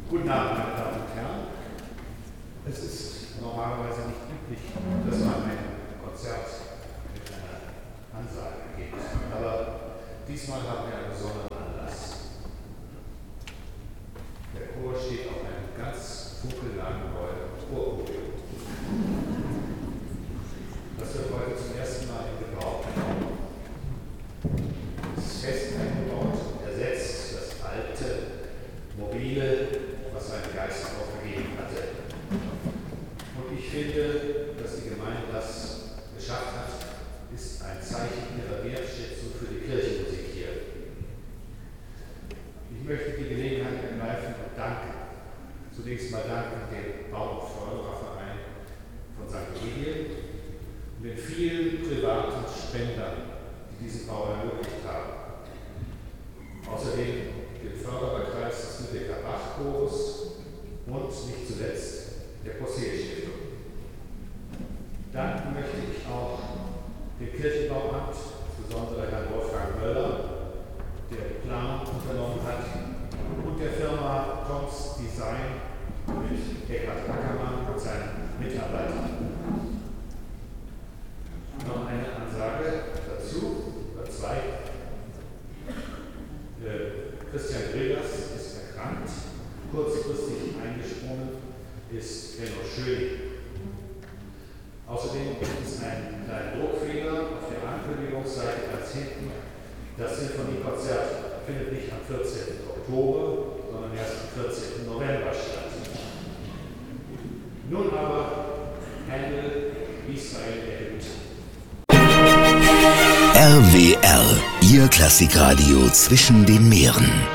Guten Abend, meine Damen und Herren. Es ist normalerweise nicht üblich, dass man ein Konzert mit einer Ansage gibt, aber diesmal haben wir einen besonderen Anlass. Der Chor steht auf einem ganz funkellangen neuen Chorpodium. Das wird heute zum ersten Mal in Gebrauch genommen. Es ist fest eingebaut und ersetzt das alte, mobile, was seinen Geist auch vergeben hatte. Und ich finde, dass die Gemeinde das geschafft hat, ist ein Zeichen ihrer Wertschätzung für die Kirchenmusik hier. Ich möchte die Gelegenheit ergreifen und danken. Zunächst mal danken dem Bau- und Fördererverein von St. Egidien und den vielen privaten Spendern, die diesen Bau ermöglicht haben. Außerdem dem Fördererkreis des Lübecker Bachchores und nicht zuletzt der Possehl-Stiftung. Danken möchte ich auch dem Kirchenbauamt, insbesondere Herrn Wolfgang Möller, der die Planung unternommen hat, und der Firma Toms Design mit Eckhard Ackermann und seinen Mitarbeitern. Noch eine Ansage dazu, oder zwei. Christian Gregers ist erkrankt, kurzfristig eingesprungen ist Benno Schöning. Außerdem gibt es einen kleinen Druckfehler auf der Ankündigungsseite ganz hinten. Das Sinfoniekonzert findet nicht am 14. Oktober, sondern erst am 14. November statt. Nun aber Händel, Israel erhöht. RWR, Ihr Klassikradio zwischen den Meeren.